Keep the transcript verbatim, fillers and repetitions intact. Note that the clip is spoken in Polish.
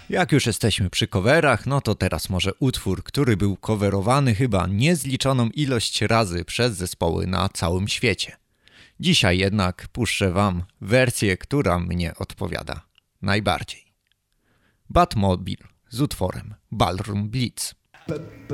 Jak już jesteśmy przy coverach, no to teraz może utwór, który był coverowany chyba niezliczoną ilość razy przez zespoły na całym świecie. Dzisiaj jednak puszczę wam wersję, która mnie odpowiada najbardziej. Batmobile z utworem Ballroom Blitz.